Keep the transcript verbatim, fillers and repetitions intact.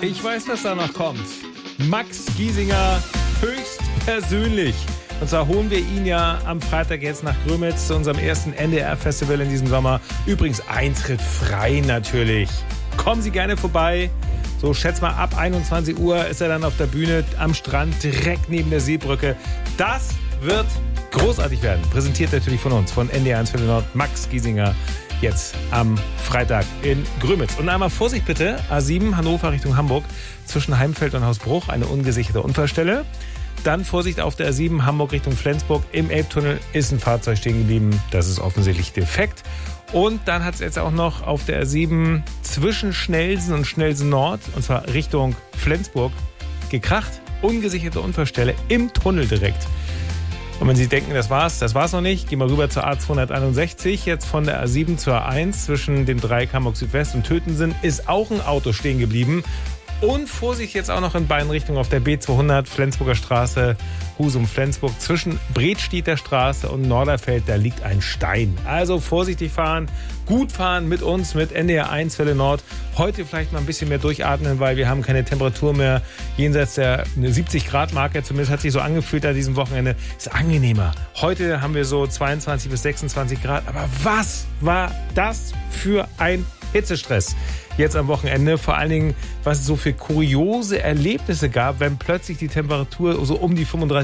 Ich weiß, was da noch kommt. Max Giesinger höchstpersönlich. Und zwar holen wir ihn ja am Freitag jetzt nach Grömitz zu unserem ersten N D R-Festival in diesem Sommer. Übrigens Eintritt frei natürlich. Kommen Sie gerne vorbei. So, schätz mal, ab einundzwanzig Uhr ist er dann auf der Bühne am Strand, direkt neben der Seebrücke. Das wird großartig werden. Präsentiert natürlich von uns, von N D R eins Viertel Nord, Max Giesinger. Jetzt am Freitag in Grömitz. Und einmal Vorsicht bitte, A sieben Hannover Richtung Hamburg, zwischen Heimfeld und Hausbruch, eine ungesicherte Unfallstelle. Dann Vorsicht auf der A sieben Hamburg Richtung Flensburg, im Elbtunnel ist ein Fahrzeug stehen geblieben, das ist offensichtlich defekt. Und dann hat es jetzt auch noch auf der A sieben zwischen Schnelsen und Schnelsen Nord, und zwar Richtung Flensburg, gekracht, ungesicherte Unfallstelle im Tunnel direkt. Und wenn Sie denken, das war's, das war's noch nicht, gehen wir rüber zur A zweihunderteinundsechzig, jetzt von der A sieben zur A eins zwischen dem Dreieck Hamburg Südwest und Tötensen ist auch ein Auto stehen geblieben. Und Vorsicht jetzt auch noch in beiden Richtungen auf der B zweihundert, Flensburger Straße, Husum-Flensburg, zwischen Bredstedter Straße und Norderfeld, da liegt ein Stein. Also vorsichtig fahren, gut fahren mit uns, mit N D R eins Welle Nord. Heute vielleicht mal ein bisschen mehr durchatmen, weil wir haben keine Temperatur mehr jenseits der siebzig Grad Marke. Zumindest hat sich so angefühlt an diesem Wochenende. Ist angenehmer. Heute haben wir so zweiundzwanzig bis sechsundzwanzig Grad. Aber was war das für ein Hitzestress jetzt am Wochenende? Vor allen Dingen, was es so für kuriose Erlebnisse gab, wenn plötzlich die Temperatur so um die fünfunddreißig